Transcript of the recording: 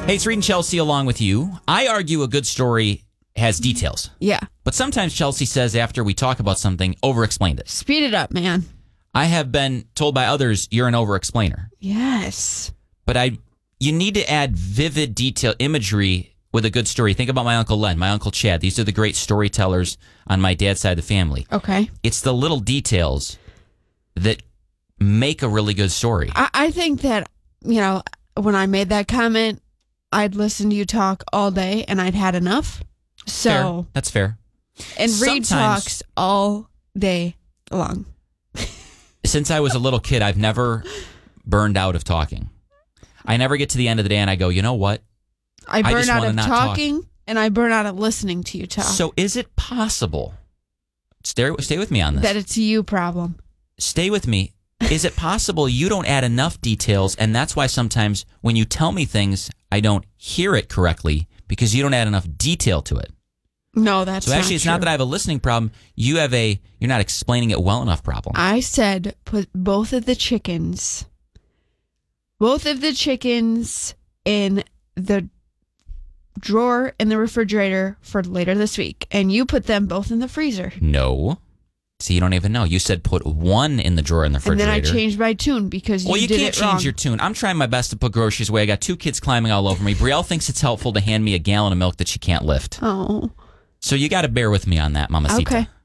Hey, it's Reed and Chelsea along with you. I argue a good story has details. Yeah. But sometimes Chelsea says after we talk about something, over-explained it. Speed it up, man. I have been told by others you're an over-explainer. Yes. But you need to add vivid detail imagery with a good story. Think about my Uncle Len, my Uncle Chad. These are the great storytellers on my dad's side of the family. Okay. It's the little details that make a really good story. I think that, when I made that comment, I'd listen to you talk all day and I'd had enough. So Fair. That's fair. And Reed Sometimes- talks all day long. Since I was a little kid, I've never burned out of talking. I never get to the end of the day and I go, you know what? I burn just out wanna of not talk. talking and I burn out of listening to you talk. So is it possible? Stay with me on this. That it's a you problem. Stay with me. Is it possible you don't add enough details, and that's why sometimes when you tell me things, I don't hear it correctly because you don't add enough detail to it? No, that's So actually, not it's true. not that I have a listening problem. You're not explaining it well enough problem. I said put both of the chickens in the drawer in the refrigerator for later this week, and you put them both in the freezer. No. See, you don't even know. You said put one in the drawer in the And refrigerator. then I changed my tune because Well, you did can't it wrong. change your tune. I'm trying my best to put groceries away. I got 2 kids climbing all over me. Brielle thinks it's helpful to hand me a gallon of milk that she can't lift. Oh, So you got to bear with me on that, Mamacita. okay.